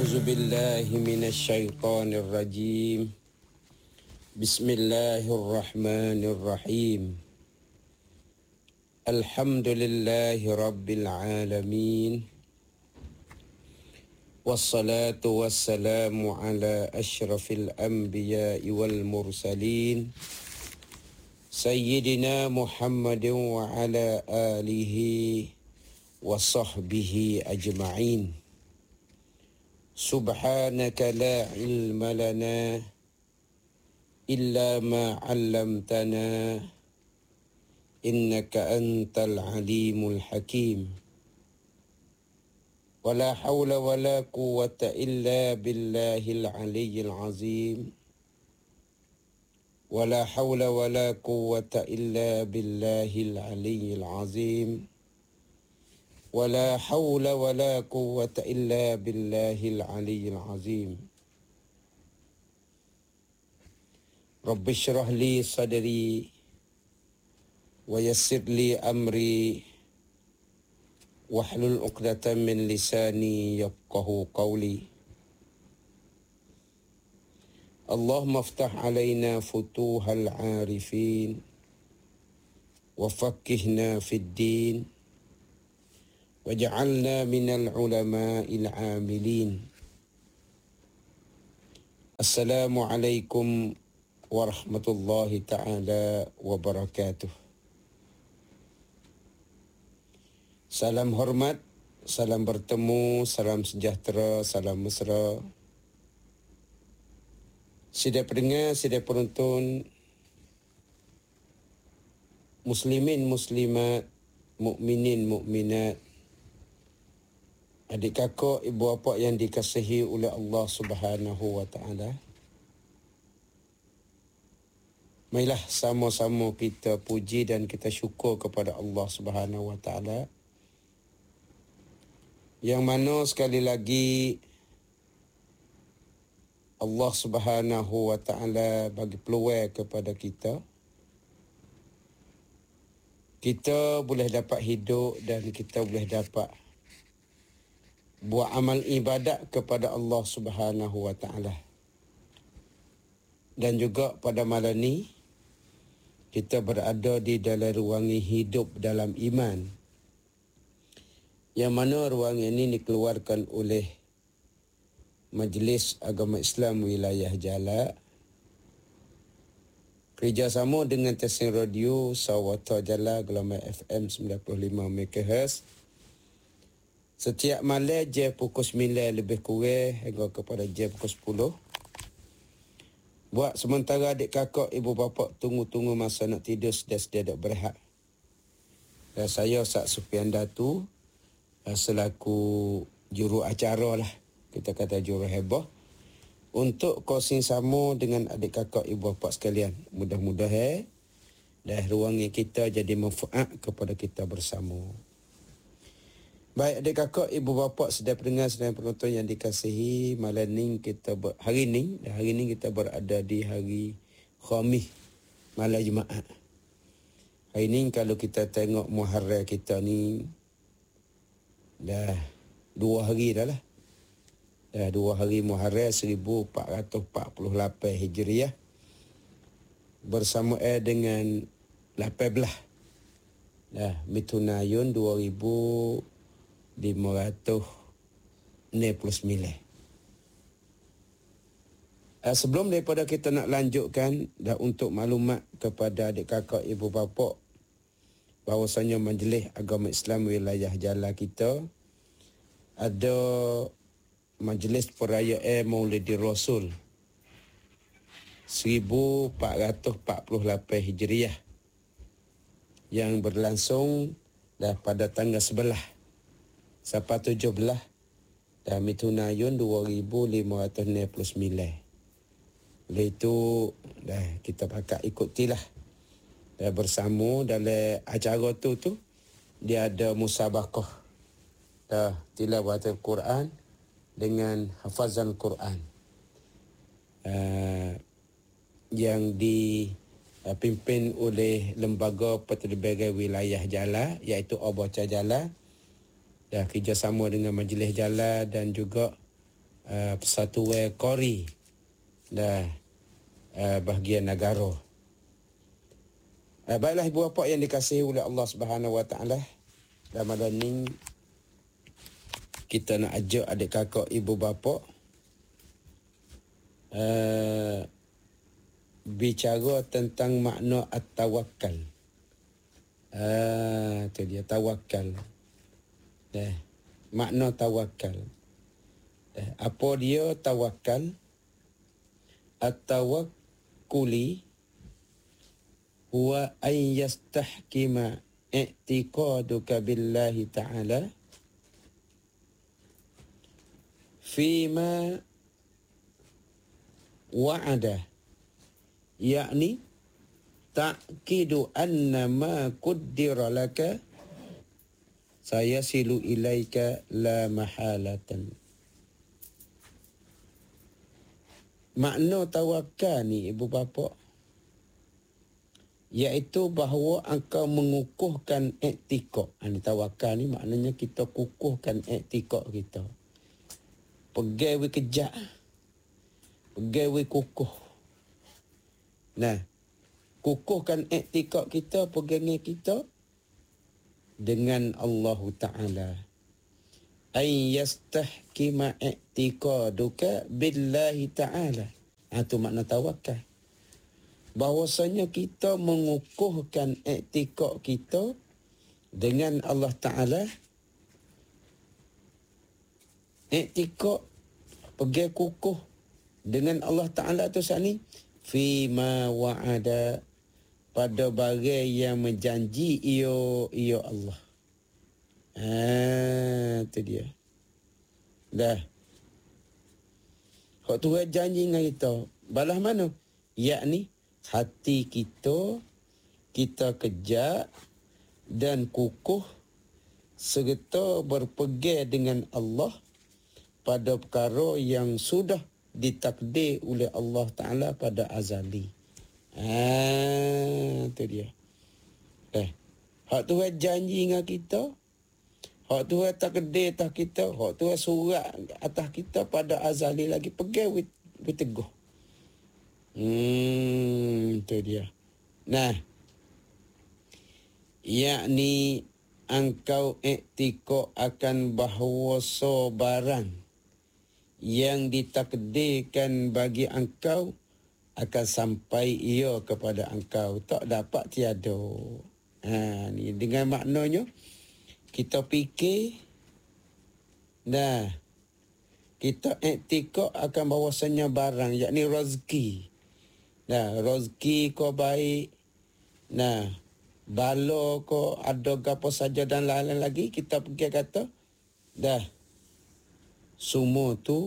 أعوذ بالله من الشيطان الرجيم. بسم الله الرحمن الرحيم. الحمد لله رب العالمين. والصلاة والسلام على أشرف الأنبياء والمرسلين سيدنا محمد وعلى آله وصحبه أجمعين. سبحانك لا علم لنا إلا ما علمتنا إنك أنت العليم الحكيم. ولا حول ولا قوة إلا بالله العلي العظيم. ولا حول ولا قوة إلا بالله العلي العظيم. ولا حول ولا قوة إلا بالله العلي العظيم. رب اشرح لي صدري ويسر لي أمري واحلل عقدة من لساني يفقه قولي. اللهم افتح علينا فتوح العارفين وفقهنا في الدين وجعلنا من العلماء العاملين. السلام عليكم ورحمة الله تعالى وبركاته. Salam hormat, salam bertemu, salam sejahtera, salam mesra. Sidai pendengar, sidai penonton, muslimin, muslimat, mukminin, mukminat, adik kakak, ibu bapa yang dikasihi oleh Allah Subhanahu wa taala. Marilah sama-sama kita puji dan kita syukur kepada Allah Subhanahu wa taala. Yang mana sekali lagi Allah Subhanahu wa taala bagi peluang kepada kita. Kita boleh dapat hidup dan kita boleh dapat buat amal ibadat kepada Allah Subhanahu wa taala. Dan juga pada malam ni kita berada di dalam ruangan hidup dalam iman. Yang mana ruangan ini dikeluarkan oleh Majlis Agama Islam Wilayah Jala kerjasama dengan stesen radio Sawata Jala gelombang FM 95 MHz. Setiap malam jam pukul 9 lebih kurang hingga kepada jam pukul 10. Buat sementara adik kakak, ibu bapa tunggu-tunggu masa nak tidur, sedia-sedia nak berehat. Dan saya Ustaz Sufian Datu selaku juru acara lah, kita kata juru hebah, untuk kongsi sama dengan adik kakak, ibu bapa sekalian. Mudah-mudahan dah ruangan kita jadi manfaat kepada kita bersama. Baik adik kakak, ibu bapa, sedang pendengar, sedang penonton yang dikasihi, malam ni kita hari ni kita berada di hari Khamis, malam Jumaat. Hari ni kalau kita tengok Muharram kita ni dah 2 hari dah lah. Dah 2 hari Muharram 1448 Hijriah bersama dengan 18 Mithunayun 569. Sebelum daripada kita nak lanjutkan, dah untuk maklumat kepada adik kakak, ibu bapa, bahawasanya Majlis Agama Islam Wilayah Jala kita ada majlis perayaan Maulidin Rasul 1448 Hijriah yang berlangsung dah pada tanggal 11 sampai 17 dan Mithunayun 2569. Oleh itu dah kita pakat ikutilah. Dan bersama dalam acara tu dia ada musabaqah tilawat Al-Quran dengan hafazan Quran yang dipimpin oleh Lembaga Pentadbiran Wilayah Jala, iaitu Obaca Jala, dah kerjasama dengan Majlis Jala dan juga Persatuan Kori dah bahagian negara. Baiklah ibu bapa yang dikasihi oleh Allah Subhanahu Wa Taala, dalam malam ni kita nak ajak adik kakak ibu bapa bicara tentang makna at-tawakkal. Itu dia tawakal. Makna tawakal. Apa dia tawakal? At-tawakkuli huwa an yastahkima i'tiqaduka billahi ta'ala fima wa'ada, yakni ta'kidu anna ma kuddira laka sayasilu ilaika la mahalatan. Makna tawakal ni ibu bapa, iaitu bahawa engkau mengukuhkan iktikad. Tawakal ni maknanya kita kukuhkan iktikad kita. Pegawai kejak, pegawai kukuh. Nah, kukuhkan iktikad kita, pegangan kita dengan Allah Ta'ala. Ay yastahkima i'tiqaduka billahi ta'ala. Itu makna tawakal. Bahawasanya kita mengukuhkan i'tiqad kita dengan Allah Ta'ala. I'tiqad, pergi kukuh dengan Allah Ta'ala tu saat ni. Fima wa'ada, pada bagai yang menjanji ia Allah. Itu dia. Dah. Hak Tuhan janji dengan kita. Balas mana? Yakni hati kita kejak dan kukuh serta berpegang dengan Allah pada perkara yang sudah ditakdir oleh Allah Ta'ala pada azali. Itu dia. Hak Tuhan janji dengan kita, hak Tuhan takdir atas kita, hak Tuhan surat atas kita pada azali lagi, pegang teguh. Itu dia. Nah, yakni engkau iktikad akan bahawa barang yang ditakdirkan bagi engkau akan sampai ia kepada engkau, tak dapat tiada. Ni dengan maknanya kita fikir, nah, kita iktikad akan bahawasanya barang, yakni rezeki. Nah, rezeki kau baik, nah, bala kau ada apa saja dan lain-lain lagi, kita pergi kata, dah, semua tu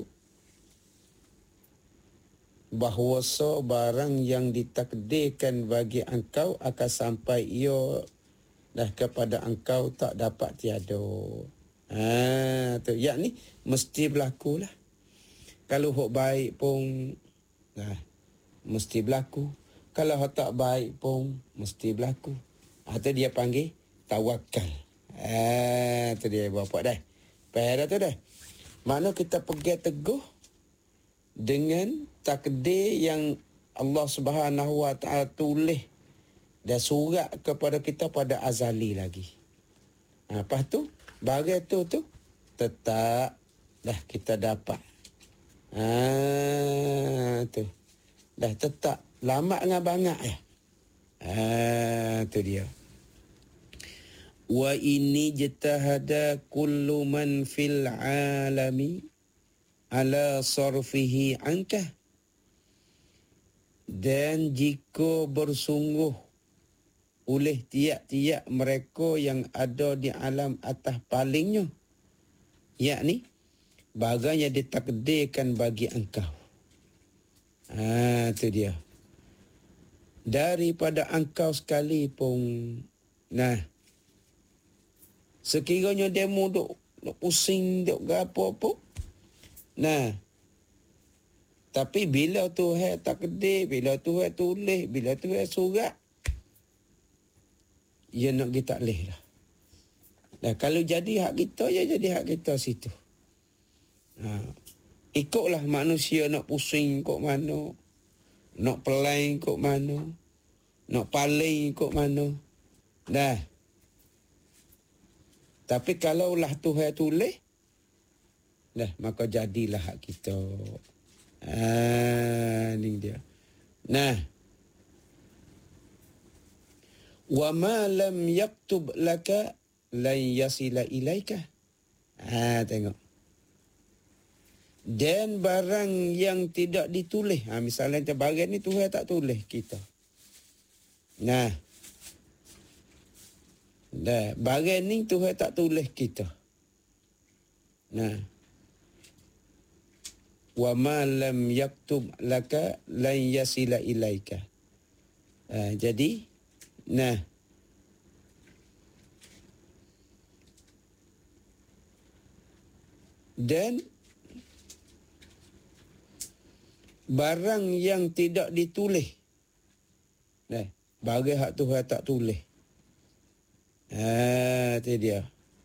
bahawasa barang yang ditakdirkan bagi engkau akan sampai ia dah kepada engkau, tak dapat tiada. Tu yakni mesti berlaku lah. Kalau hak baik pun mesti berlaku. Kalau hak tak baik pun mesti berlaku. Itu dia panggil tawakal. Tu dia bapak dah. Faham tu dah. Makna kita pegang teguh dengan takdir yang Allah Subhanahu Wa Taala tulis dan surat kepada kita pada azali lagi. Lepas tu, bagai tu tetap dah kita dapat. Tu. Dah tetap lama dengan banyak ya. Tu dia. Wa ini jatahada kullu man fil alami ala sarfihi anka. Dan jika bersungguh oleh tiap-tiap mereka yang ada di alam atas palingnya, yakni bagai yang ditakdirkan bagi engkau. Itu dia. Daripada engkau sekalipun, nah, sekiranya demo duk pusing, duk apa-apa, nah, tapi bila Tuhan takdir, bila Tuhan tulis, bila Tuhan surat, ia nak kita leh lah. Kalau jadi hak kita, ya jadi hak kita situ. Ikutlah manusia nak pusing kok mana, nak pelai kok mana, nak paling kok mana. Dah. Tapi kalaulah Tuhan tulis, dah, maka jadilah hak kita. Ni dia. Nah. Wa ma lam yaktub laka lan yasila ilaika. Tengok. Dan barang yang tidak ditulis. Misalnya barang ni Tuhan tak tulis kita. Nah. Dah, barang ni Tuhan tak tulis kita. Nah. Wa ma lam yaktub laka lan yasila ilaika. Jadi, nah. Dan barang yang tidak ditulis. Nah, barang hak Tuhan tak tulis. Itu dia.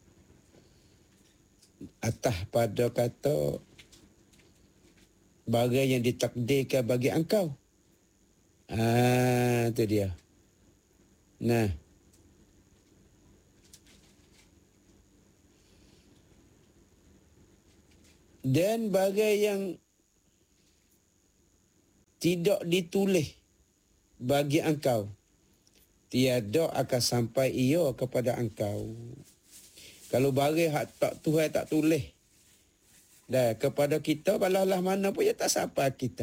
Atas pada kata barang yang ditakdirkan bagi engkau. Itu dia. Nah. Dan barang yang tidak ditulis bagi engkau, tiada akan sampai ia kepada engkau. Kalau barang hak tak Tuhan tak tulis dah kepada kita, balalah mana pun ia tak sampai kita.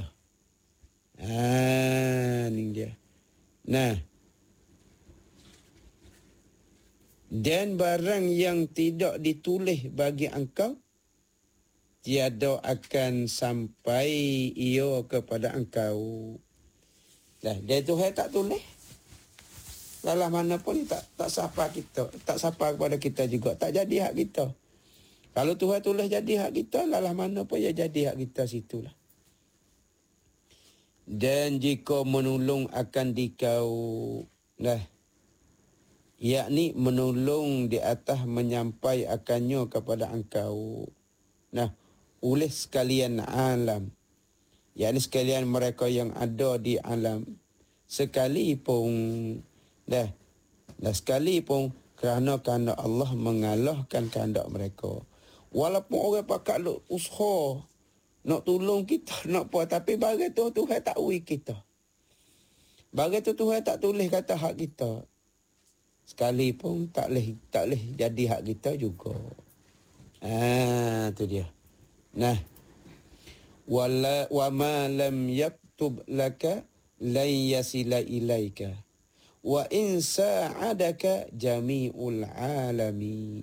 Ni dia. Nah. Dan barang yang tidak ditulis bagi engkau, tiada akan sampai ia kepada engkau. Dah, dia Tuhan tak tulis. Lalah mana pun tak sapa kita, tak sapa kepada kita juga, tak jadi hak kita. Kalau Tuhan tulis jadi hak kita, lalah mana pun ia jadi hak kita situlah. Dan jika menolong akan dikau, dah, yakni menolong di atas menyampai akannya kepada engkau. Nah, oleh sekalian alam, yakni sekalian mereka yang ada di alam, sekalipun dah sekalipun kerana Allah mengalahkan kehendak mereka. Walaupun orang pakat usaha nak tolong kita, nak apa, tapi barang tu Tuhan tak ui kita. Barang tu Tuhan tak tulis kata hak kita. Sekalipun tak boleh jadi hak kita juga. Tu dia. Nah, wa ma lam yaktub laka lan yasila ilaika wa in sa'adaka jami'ul alami.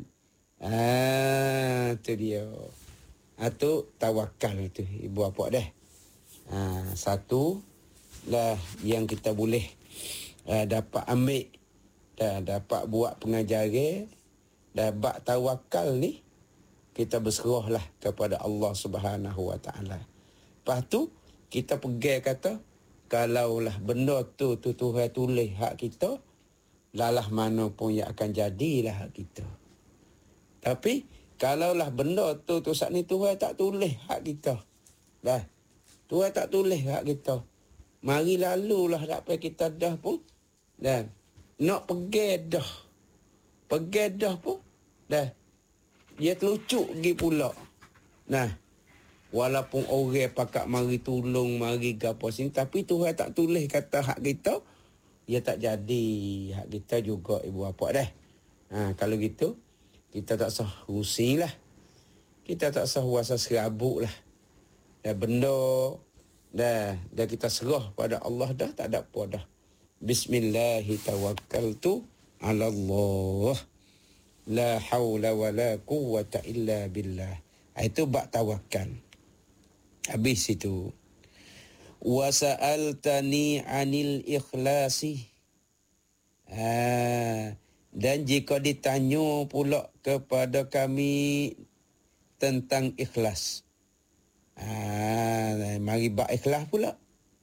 Tu dia. Itu tawakal tu ibu bapa dah. Satu lah yang kita boleh dapat ambil, dapat buat pengajaran, dapat tawakal ni, kita berserahlah kepada Allah Subhanahu Wa Taala. Lepas tu kita pegang kata, kalaulah benda tu Tuhan tulis hak kita, lalah mana pun yang akan jadilah hak kita. Tapi kalaulah benda tu saat ni Tuhan tak tulis hak kita, dah, Tuhan tak tulis hak kita, mari lalulah sampai kita dah pun, dan nak pegang dah pun, dah, dia telucuk pergi pula. Nah, walaupun orang pakat mari tolong, mari gapo sini, tapi Tuhan tak tulis kata hak kita, dia tak jadi hak kita juga ibu bapa dah. Kalau gitu, kita tak sah rusing lah. Kita tak sah rasa serabut lah. Dah benda, dah kita serah pada Allah dah, tak ada apa dah. Bismillahirrahmanirrahim. Ala Allah. La hawla wa la quwwata illa billah. Itu bak tawakal. Habis itu. Wa sa'altani 'anil ikhlasi. Dan jika ditanya pula kepada kami tentang ikhlas. Mari bak ikhlas pula.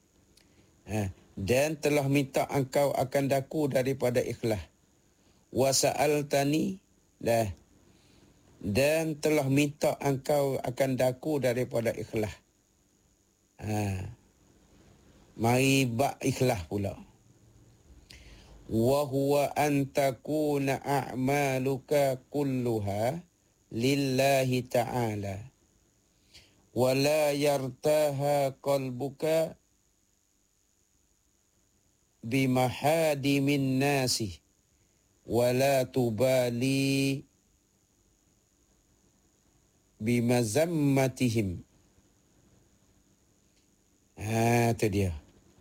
Dan telah minta engkau akan daku daripada ikhlas. Wa sa'altani, dah, dan telah minta engkau akan daku daripada ikhlas. Mari bak ikhlas pula. Wa huwa an takuna a'maluka kulluha lillahi ta'ala wa la yartaha qalbuka bimahadimin nasi wa la tubali bimazammatihim. Itu dia.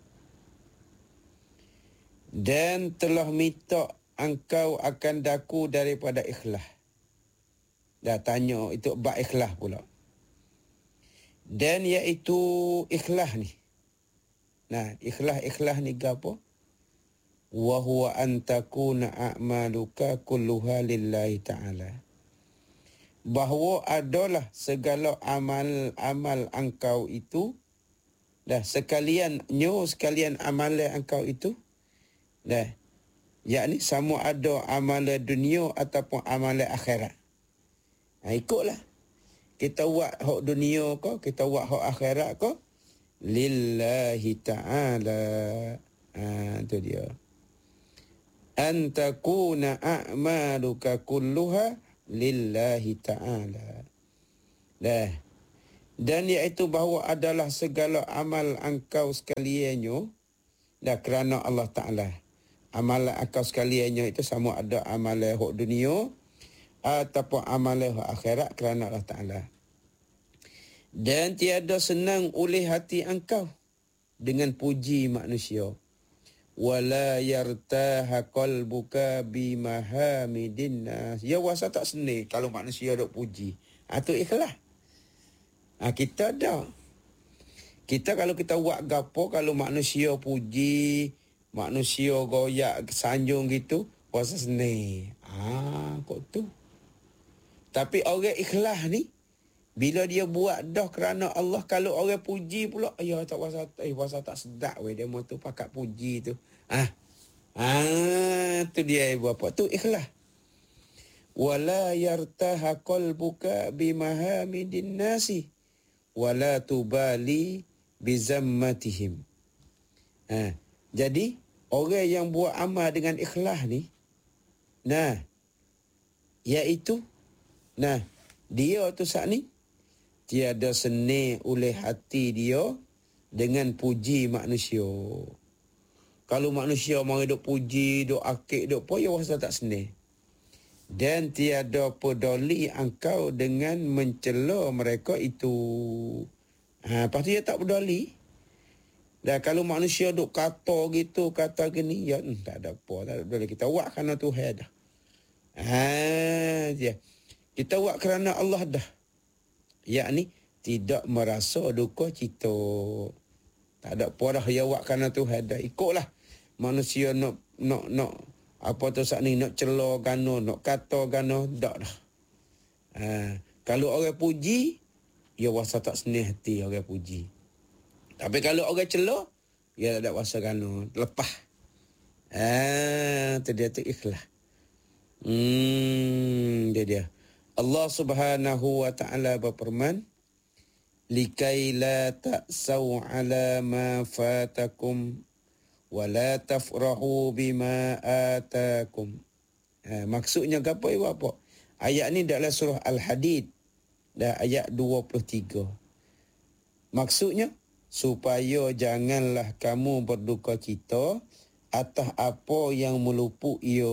Dan telah minta engkau akan daku daripada ikhlas. Dah tanya itu bab ikhlas pula. Dan iaitu ikhlas ni. Nah, ikhlas ni gapo? Wa huwa an takuna a'maluka kulluha lillahi ta'ala. Bahawa adalah segala amal engkau itu, dah sekalian amalan engkau itu, dah, yakni sama ada amalan dunia ataupun amalan akhirat. Ikutlah. Kita buat hak dunia ke, kita buat hak akhirat ke, lillahi ta'ala. Itu dia. An takuna a'maluka kulluha lillahi ta'ala. Dah. Dan iaitu bahawa adalah segala amal engkau sekaliannya, dah, kerana Allah Ta'ala. Amalan engkau sekaliannya itu sama ada amalan hak dunia ataupun amalan hak akhirat kerana Allah Ta'ala. Dan tiada senang oleh hati engkau dengan puji manusia. Wala yartaha qalbuka bimahamidin nas. Ya wasa tak senang kalau manusia dok puji. Itu ikhlas. Kita dah. Kita kalau kita buat gapo, kalau manusia puji, manusia goyak sanjung gitu, wasa senang. Kok tu. Tapi orang ikhlas ni, bila dia buat dah kerana Allah, kalau orang puji pula, ya tak wasa tak sedap weh dia mau tu pakat puji tu. Tu dia ibu bapa tu ikhlas. Wala yartaha qalbuka bimahamidin nasi wala tubali bizammatihim. Jadi orang yang buat amal dengan ikhlas ni, iaitu dia tu saat ni tiada senang oleh hati dia dengan puji manusia. Kalau manusia mari duk puji, duk akik, duk apa, ya wasa tak senang. Dan tiada peduli engkau dengan mencela mereka itu. Lepas tu dia tak peduli. Dan kalau manusia duk kata gitu, kata gini, ya tak ada apa, tak ada peduli. Kita buat kerana Tuhan dah. Kita buat kerana Allah dah. Yakni tidak merasa duka cita. Tak ada apa dah, ya buat kerana Tuhan dah. Ikutlah. Manusia nak apa tu saat ni, nak cela gano, nak kata gano, tak dah. Kalau orang puji, ya wasa tak senang hati orang puji. Tapi kalau orang cela, ya tak ada wasa gano, lepas. Tu dia tu ikhlas. Dia. Allah Subhanahu wa ta'ala berfirman, likai la ta'saw ala ma fatakum wa la tafrahu bima atakum. Maksudnya apa ibu apa? Ayat ni dalam surah Al-Hadid, dah ayat 23. Maksudnya supaya janganlah kamu berduka cita atas apa yang meluput ia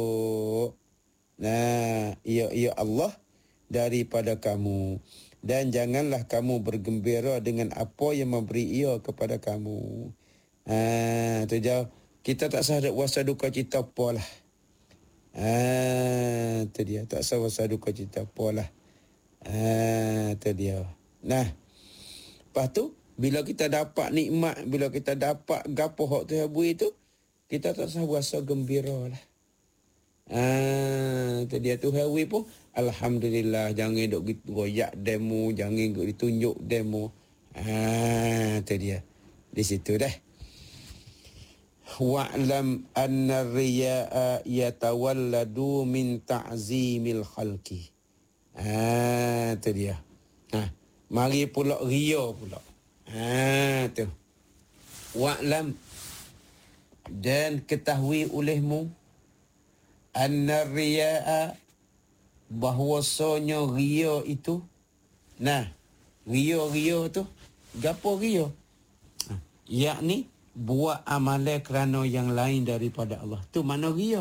Allah daripada kamu, dan janganlah kamu bergembira dengan apa yang memberi ia kepada kamu. Tu jauh. Kita tak sah wasa duka cita apalah. Tu dia. Tak sah wasa duka cita apalah. Tu dia. Lepas tu, bila kita dapat nikmat, bila kita dapat gapo hak Tuhan beri tu, kita tak sah wasa gembira lah. Tu dia Tuhan beri pun, alhamdulillah, jangan duk goyak demo, jangan duk ditunjuk demo. Tu dia. Di situ dah. Wa'lam anna riya'a yatawalladu min ta'zimil khalqi. Tu dia. Mari pula ria pula. Tu. Wa'lam, dan ketahui olehmu anna riya'a, bahwasanya ria itu. Ria tu gapo ria? Yakni buat amalan kerana yang lain daripada Allah. Tu mana ria?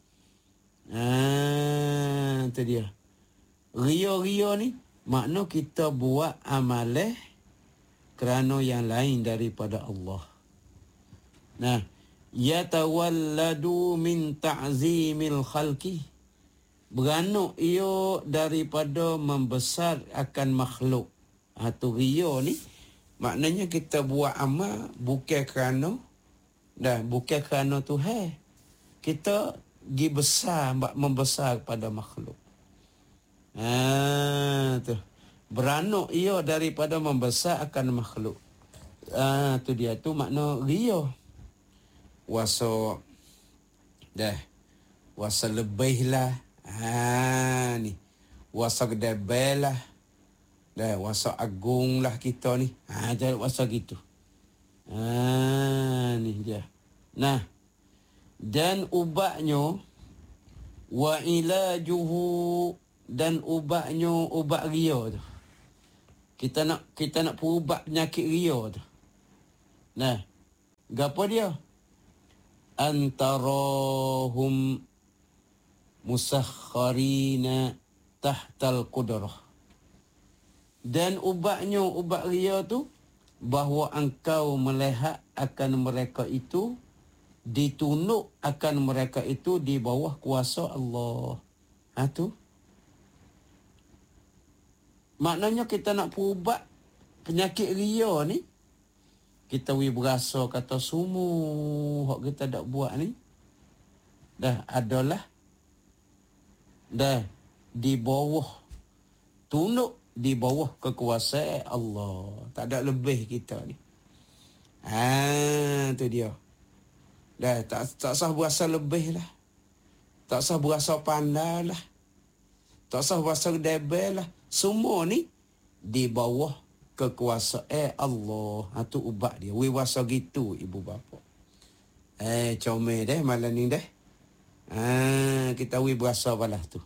Tu dia. Ria ni makna kita buat amalan kerana yang lain daripada Allah. Yatawalladu min ta'zimil khalqi, beranuk ia daripada membesar akan makhluk. Tu ria ni maknanya kita buat amal bukan kerana Tuhan. Kita pergi besar, membesar pada makhluk. Tu. Beranuk ia daripada membesar akan makhluk. Tu dia, tu makna ria. Wasa lebih lah. Ni. Wasa gedebel lah. Wasa agung lah kita ni. Jadi wasa gitu. Ni dia. Dan ubatnya wa ilajuhu, dan ubatnya ubat ria tu. Kita nak perubat penyakit ria tu. Gapo dia? Antarahum musakharina tahtal qudrah. Dan ubatnya ubat ria tu, bahawa engkau melihat akan mereka itu, ditunduk akan mereka itu di bawah kuasa Allah. Tu. Maknanya kita nak perubat penyakit ria ni, kita berasa kata semua hak kita dak buat ni adalah di bawah, tunduk di bawah kekuasaan Allah. Tak ada lebih kita ni. Tu dia. Tak sah berasa lebih lah. Tak sah berasa pandai lah. Tak sah berasa debel lah. Semua ni di bawah kekuasaan Allah. Tu ubat dia. Wewasa gitu ibu bapa. Comel deh malam ni deh. Kita berasa balas tu.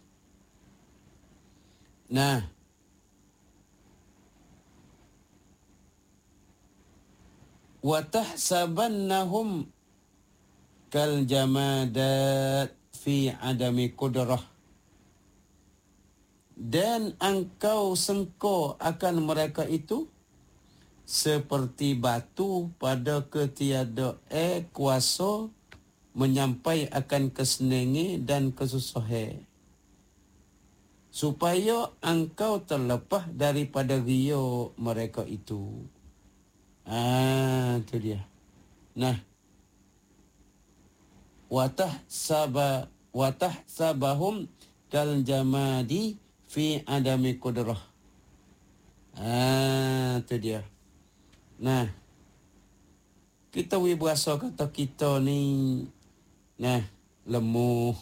Wa tahsabannahum kal jamadat fi adami qudrah, dan engkau sangka akan mereka itu seperti batu pada ketiada kuasa menyampai akan kesenangan dan kesusahan, supaya engkau terlepas daripada ria mereka itu. Tu dia. Watah sabahum kal jamadi fi adami qudrah. Tu dia. Kita berasa kata kita ni lemah.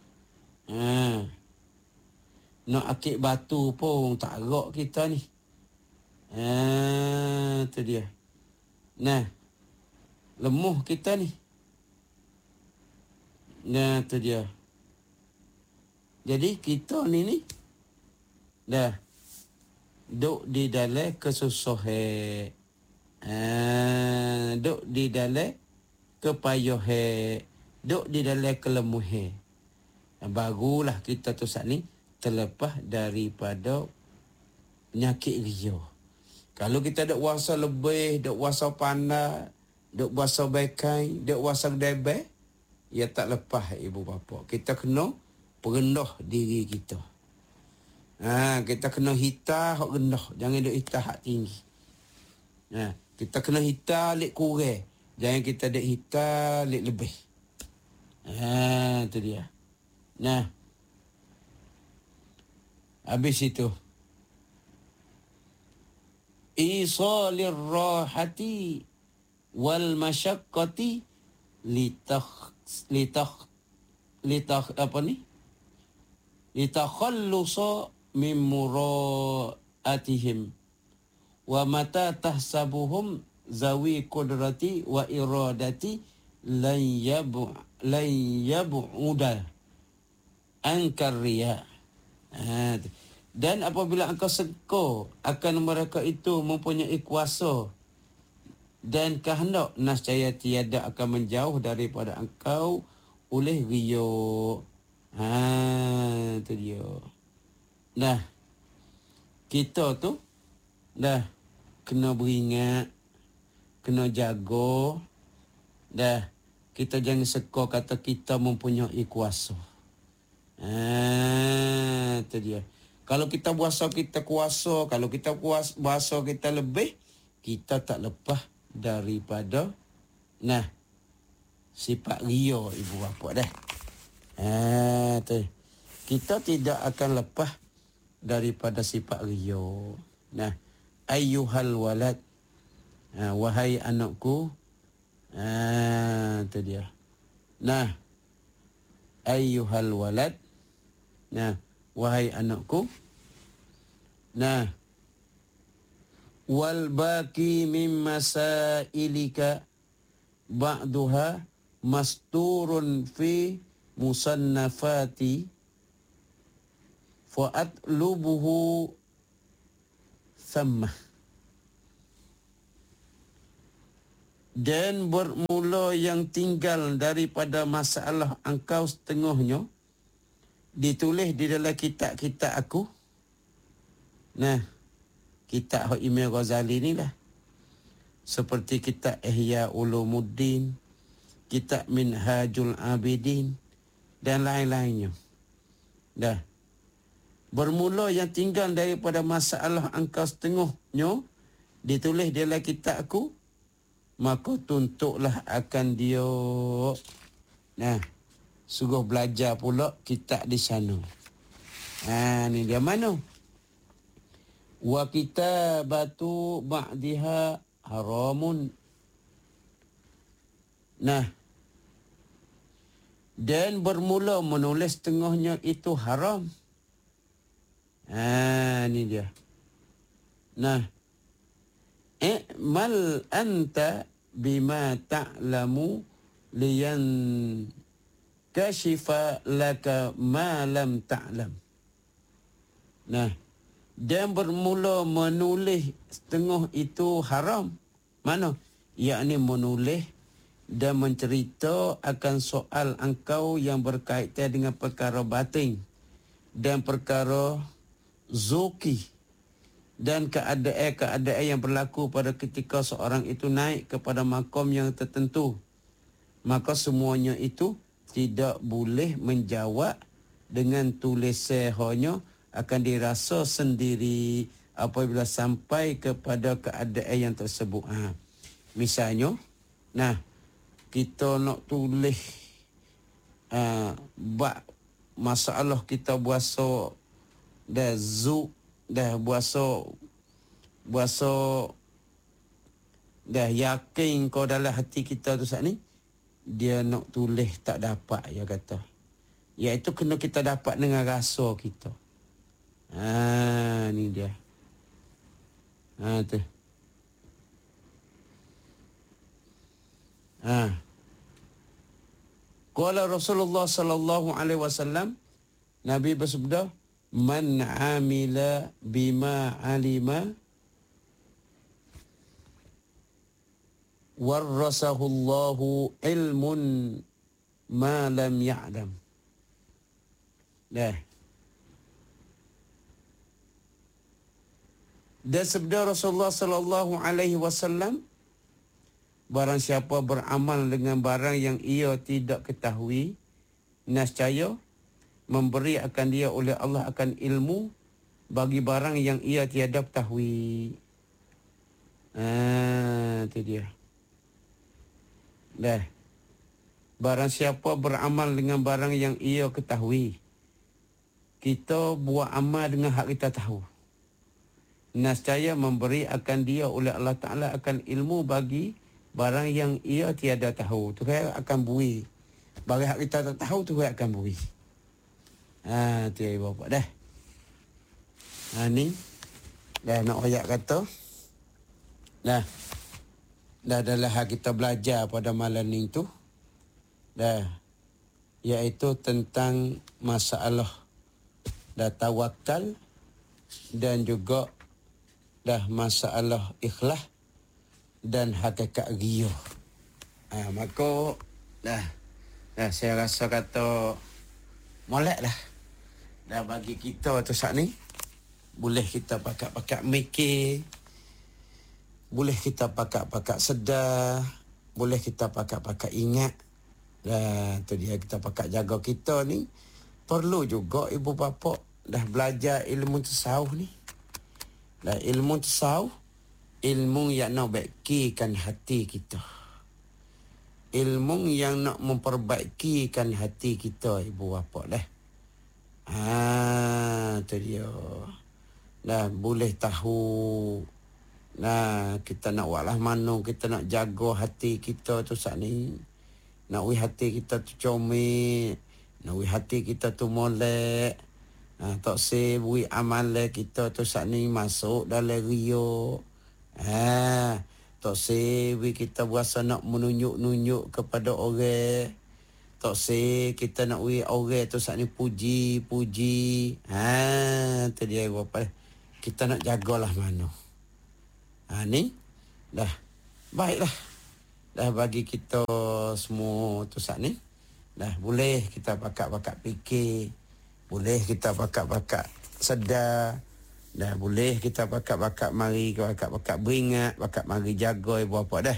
Nak akik batu pun tak gerak kita ni. Tu dia. Lemah kita ni. Tu dia. Jadi kita ni duk di dalam kesusahan. Duk di dalam kepayahan. Duk di dalam kelemahan. Barulah kita tu saat ni terlepas daripada penyakit ria. Kalau kita duk wasa lebih, duk wasa pandai, duk wasa bekai, duk wasa debel, ya tak lepas ibu bapa. Kita kena perendah diri kita. Kita kena hitam hak rendah, jangan duk hitam hak tinggi. Kita kena hitam lek kurang, jangan kita duk hitam lek lebih. Tu dia. Habis itu. Isalir rahati wal masyaqqati litakhallusa min muraatihim wa mata tahsabuhum zawi qudrati wa iradati lan yab'uda ankar riya. Dan apabila engkau sengko akan mereka itu mempunyai kuasa dan kehendak, nescaya tiada akan menjauh daripada engkau oleh riya. Itu dia. Nah, kita tu dah kena beringat, kena jaga. Dah, kita jangan seka kata kita mempunyai kuasa. Itu dia. Kalau kita berasa kita kuasa, kalau kita berasa kita lebih, kita tak lepas daripada sifat riya ibu bapa dah. Tu. Kita tidak akan lepas daripada sifat riya. Ayyuhal walad, wahai anakku. Itu dia. Ayyuhal walad, wahai anakku. Wal baqi min masailika ba'duha masturun fi musannafati fa'atlubuhu thamma. Dan bermula yang tinggal daripada masalah engkau setengahnya ditulis di dalam kitab-kitab aku. Kitab Imam Ghazali ni lah. Seperti kitab Ihya Ulumuddin, kitab Minhajul Abidin dan lain-lainnya. Bermula yang tinggal daripada masalah engkau setengahnya ditulis di dalam kitab aku, maka tuntutlah akan dia. Suruh belajar pula kitab di sana. Ni dia mana? Wa kitabatu ba'diha haramun. Dan bermula menulis tengahnya itu haram. Ni dia. I'mal anta bima ta'lamu liyan kashifa laka ma lam ta'lam. Dan bermula menulis setengah itu haram. Mana? Yakni menulis dan mencerita akan soal engkau yang berkaitan dengan perkara batin dan perkara zuki dan keadaan-keadaan yang berlaku pada ketika seorang itu naik kepada makom yang tertentu. Maka semuanya itu tidak boleh menjawab dengan tulisan hanya akan dirasa sendiri apabila sampai kepada keadaan yang tersebut. Misalnya, kita nak tulis bab masalah kita puasa dah puasa dah yakin kau dalam hati kita tu saat ni, dia nak tulis tak dapat, dia kata. Iaitu kena kita dapat dengan rasa kita. Ni dia. Tu. Qala Rasulullah sallallahu alaihi wasallam, Nabi bersabda, man amila bima alima warasahullahu ilmun ma lam ya'lam. Dan sabda Rasulullah sallallahu alaihi wasallam, barang siapa beramal dengan barang yang ia tidak ketahui, nescaya memberi akan dia oleh Allah akan ilmu bagi barang yang ia tiada ketahui. Itu dia. Barang siapa beramal dengan barang yang ia ketahui, kita buat amal dengan hak kita tahu, nescaya memberi akan dia oleh Allah Ta'ala akan ilmu bagi barang yang ia tiada tahu. Tuhan akan beri. Bagi hak kita tak tahu, Tuhan akan beri. Tu ya bapa dah. Ni dah nak ayat kata. Dah adalah kita belajar pada malam ni tu. Dah iaitu tentang masalah dah tawakal dan juga dah masalah ikhlas dan hakikat riya. Maka dah saya rasa kata molek dah. Dah bagi kita tu saat ni boleh kita pakat-pakat mikir, boleh kita pakat-pakat sedar, boleh kita pakat-pakat ingat. Dan tu dia kita pakat jaga kita ni. Perlu juga ibu bapa dah belajar ilmu tasawuf ni. Dan ilmu tasawuf, ilmu yang nak baikkan hati kita. Ilmu yang nak memperbaikikan hati kita ibu bapa dah. Tu dia. Dah boleh tahu. Nah, kita nak buatlah mana, kita nak jaga hati kita tu saat ni. Nak hati kita tu comel, nak hati kita tu molek. Tak sebui amal kita tu saat ni masuk dalam riya. Tak sebui kita berasa nak menunjuk-nunjuk kepada orang. Tak se kita nak orang tu saat ni puji. Tu dia apa. Kita nak jagalah mana. Ni dah baiklah. Dah bagi kita semua tu saat ni. Dah boleh kita pakat-pakat fikir. Boleh kita pakat-pakat sedar. Dah boleh kita pakat-pakat mari, pakat-pakat beringat, pakat mari jaga ibu bapa dah.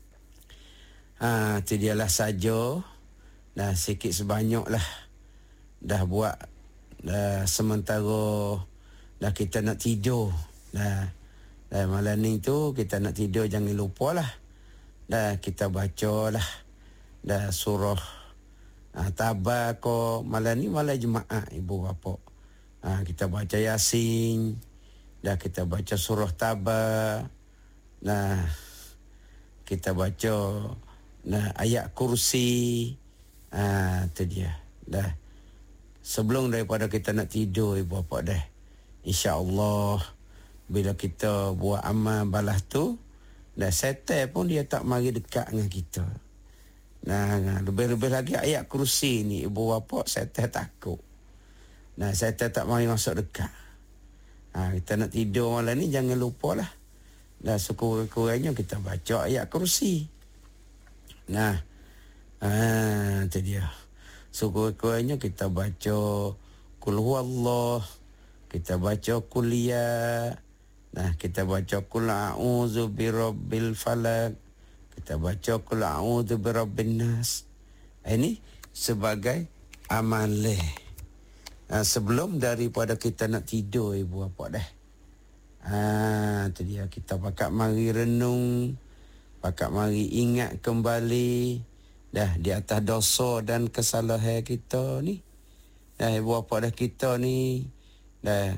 Tu dialah saja. Dah sikit sebanyak lah. Dah buat. Dah sementara. Dah kita nak tidur. Dah malam ni tu kita nak tidur jangan lupa lah. Dah kita baca lah. Dah surah Tabaqah. Malam ni malam Jumaat ibu bapa. Kita baca Yasin. Dah kita baca surah Tabaqah. Nah kita baca ayat kursi. Tu dia. Dah. Sebelum daripada kita nak tidur ibu bapa dah. InsyaAllah bila kita buat amal balas tu, dah setan pun dia tak mari dekat dengan kita. Nah, lebih-lebih lagi ayat kursi ni ibu bapa setan takut. Nah, setan tak mari masuk dekat. Kita nak tidur malam ni jangan lupalah. Dah sekurang-kurangnya kita baca ayat kursi. Nah, tu dia. Sekurang-kurangnya kita baca Qul huwallah, kita baca Qul ya. Nah, kita baca Qul a'udzu birabbil falaq. Kita baca Qul a'udzu birabbin nas. Ini sebagai amalan. Sebelum daripada kita nak tidur ibu bapa dah. Tu dia kita pakat mari renung, pakat mari ingat kembali dah di atas dosa dan kesalahan kita ni. Dah ibu bapa dah kita ni dah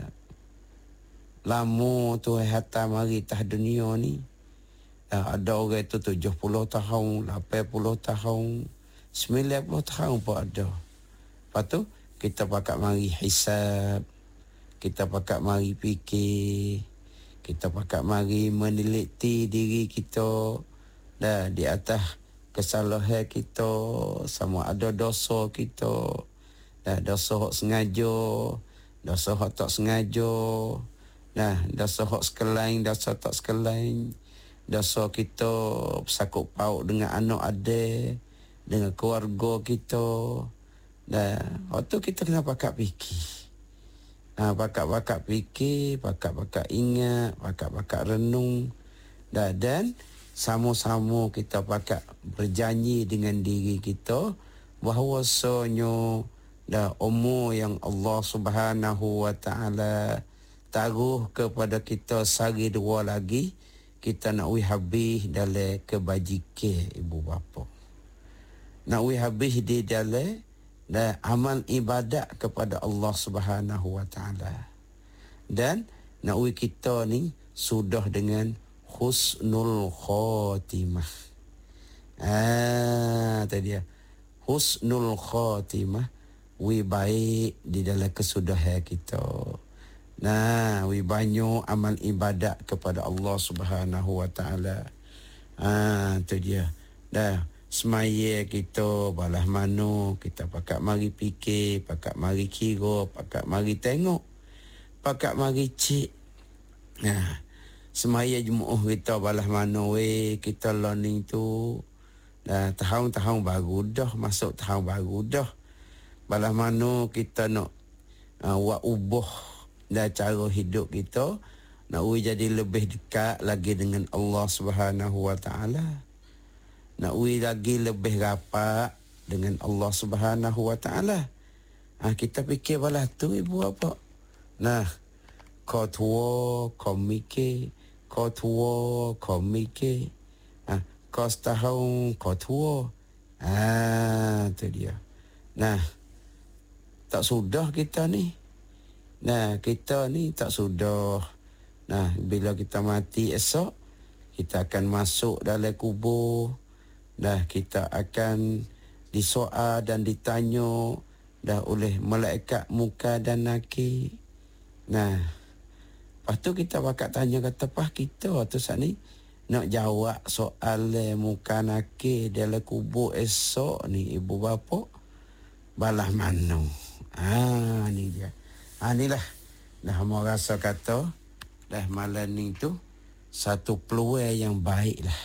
lama tu hatta mari tah dunia ni. Ada orang tu 70 tahun, 80 tahun, 90 tahun pun ada. Lepas tu kita pakat mari hisab, kita pakat mari fikir, kita pakat mari meneliti diri kita dah di atas kesalahan kita, sama ada dosa kita, dah dosa hak sengaja, dosa hak tak sengaja. Nah, dosa hak sekelain, dosa tak sekelain. Dosa kita bersakut paut dengan anak adik, dengan keluarga kita. Dan waktu kita kena pakat fikir. Pakat-pakat fikir, pakat-pakat ingat, pakat-pakat renung. Dan sama-sama kita pakat berjanji dengan diri kita bahawasanya umur yang Allah Subhanahu wa taala taruh kepada kita sehari dua lagi, kita nak habis dalam kebajikan ibu bapa. Nak habis di dalam amal ibadat kepada Allah Subhanahu wa taala. Dan nak kita ni sudah dengan husnul khatimah. Tadi dia. Husnul khatimah, baik di dalam kesudahan kita. Nah, wi banyak amal ibadat kepada Allah Subhanahu Wa Taala. Tu dia. Dah semaya kita balas mano, kita pakat mari fikir, pakat mari kira, pakat mari tengok, pakat mari cek. Nah, semaya Jumaat kita balas mano kita learning tu. Dah tahun-tahun baru dah, masuk tahun baru dah. Balas mano kita nak buat ubah dan cara hidup kita, nak jadi lebih dekat lagi dengan Allah Subhanahu Wa Taala. Nak lagi lebih rapat dengan Allah Subhanahu Wa Taala. Kita fikir balas tu ibu apa. Nah, kau tua, kau mikir. Kau tua, kau mikir. Kau setahun, kau tua. Tu dia. Nah, tak sudah kita ni. Nah, kita ni tak sudah. Nah, bila kita mati esok, kita akan masuk dalam kubur. Dah kita akan disoal dan ditanya dah oleh malaikat muka dan nakir. Nah, lepas tu kita bakal tanya kata pas kita tu saat ni nak jawab soal muka nakir dalam kubur esok ni ibu bapa balas mano. Ni dia. Inilah dah mau rasa kata dah malam ni tu satu peluang yang baik lah.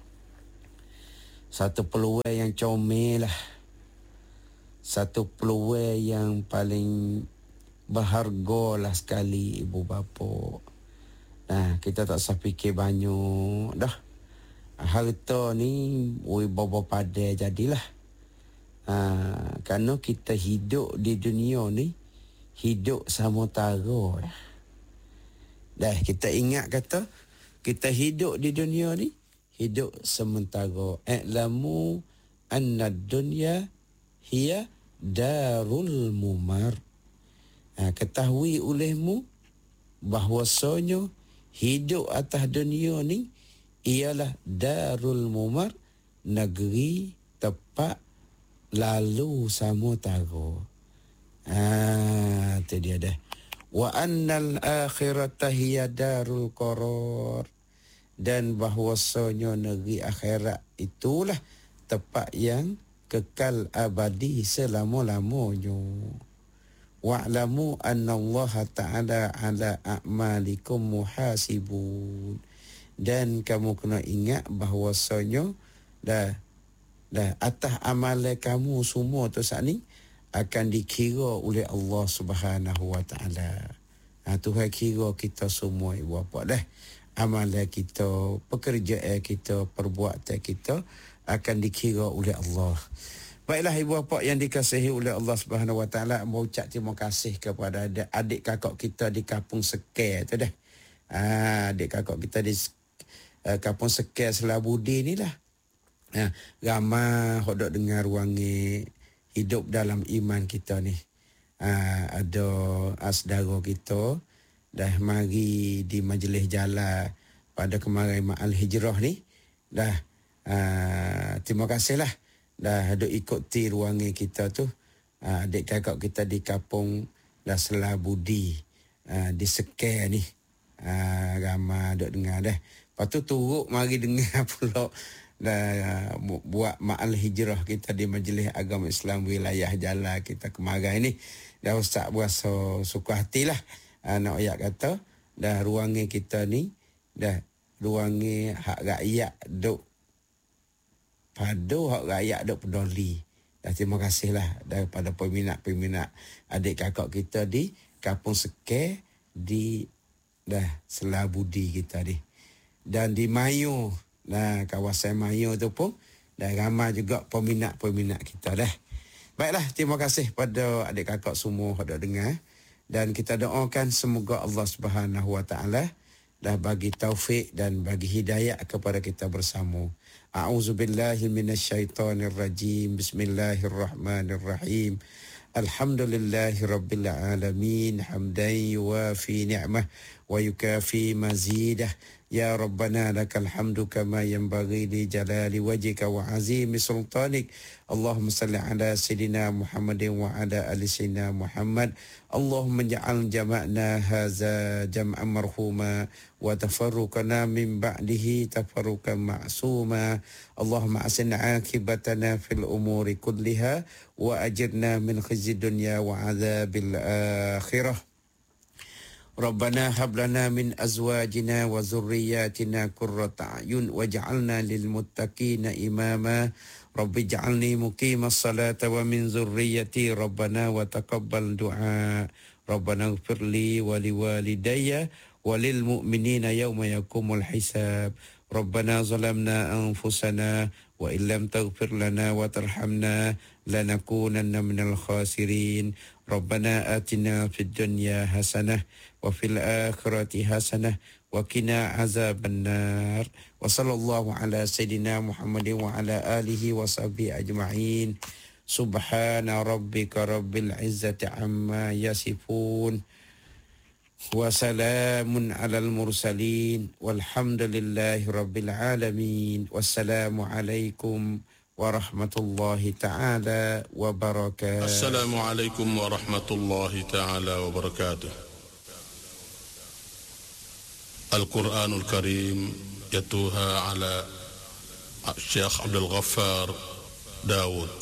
Satu peluang yang comel lah. Satu peluang yang paling berharga lah sekali ibu bapa. Nah, kita tak usah fikir banyak dah. Harta ni bapa pada jadilah. Kerana kita hidup di dunia ni hidup samotara. Dah kita ingat kata kita hidup di dunia ni hidup sementara. I'lamu anna dunya hiya darul mumar. Ketahui olehmu bahwasanya hidup atas dunia ni ialah darul mumar, negeri tempat lalu samotara. Itu dia dah. Wa annal akhirata hiya darul qarar. Dan bahwasanya negeri akhirat itulah tempat yang kekal abadi selama-lamanya. Wa'lamu anna Allah Ta'ala ala a'malikum muhasibun. Dan kamu kena ingat bahwasanya dah atas amalan kamu semua tu saat ni akan dikira oleh Allah Subhanahu Wa Ta'ala. Tuhan kira kita semua ibu bapa dah. Amalan kita, pekerjaan kita, perbuatan kita akan dikira oleh Allah. Baiklah ibu bapa yang dikasihi oleh Allah Subhanahu Wa Ta'ala, mau ucap terima kasih kepada adik kakak kita di Kampung Sekar tu dah. Adik kakak kita di Kampung Sekar Selabudi ni lah. Ramai hodok dengar ruangi hidup dalam iman kita ni. Ada saudara kita dah mari di majlis jalan pada kemarin Ma'al Hijrah ni. Dah terima kasihlah dah ada ikuti ruangan kita tu. Adik kakak kita di Kampung dah Selabudi di Sekar ni. Ramai duk dengar dah. Lepas tu turut mari dengar pula dah buat Ma'al Hijrah kita di Majlis Agama Islam Wilayah Jalan kita kemarin ni. Dah Ustaz berasa suka hatilah. Nak ayat kata dah ruangan kita ni dah ruangan hak rakyat duk padu, hak rakyat duk peduli. Dah terima kasihlah daripada peminat-peminat adik kakak kita di Kampung Sekar di dah Selabudi kita ni. Dan di Mayu, kawasan Mayu tu pun dah ramai juga peminat-peminat kita dah. Baiklah, terima kasih pada adik kakak semua yang dah dengar. Dan kita doakan semoga Allah Subhanahu Wa Ta'ala dah bagi taufik dan bagi hidayah kepada kita bersama. A'udzubillahi minasyaitonirrajim. Bismillahirrahmanirrahim. Alhamdulillahi rabbil alamin. Hamdan yuwafi ni'mah wa yukafi mazidah. Ya Rabbana lakal hamdu kama yanbaghi li jalali wajhika wa azimi sultanik. Allahumma salli ala Sayyidina Muhammadin wa ala ali Sayyidina Muhammad. Allahumma ja'al jama'na haza jam'an marhuma wa tafarruqana min ba'dihi tafarruqan ma'suma. Allahumma asin akibatana fil umuri kulliha wa ajirna min khizyi dunya wa adzabil akhirah. Rabbana hab lana min azwajina wa zurriyyatina qurrata a'yun waj'alna lil muttaqina imama. Rabbi ij'alni muqimas salata wa min zurriyyati Rabbana wa taqabbal du'a. Rabbana ighfirli wa liwalidayya wa lil mu'minina yawma yaqumul hisab. Rabbana zalamna anfusana wa illam taghfir lana wa tarhamna lanakunanna minal khasirin. Rabbana atina fid dunya hasanah wa fil akhirati hasanah wa qina azaban nar. Wa sallallahu ala Sayyidina Muhammadin wa ala alihi wa sahbihi ajma'in. Subhana rabbika rabbil izzati amma yasifun. Wa salamun alal mursalin. Walhamdulillahi rabbil alamin. Wassalamu alaikum warahmatullahi ta'ala wabarakatuh. Assalamu alaikum warahmatullahi ta'ala wabarakatuh. القرآن الكريم يتلوها على الشيخ عبد الغفار داود.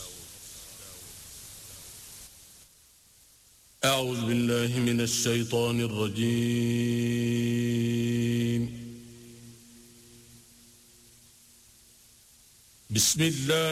أعوذ بالله من الشيطان الرجيم. بسم الله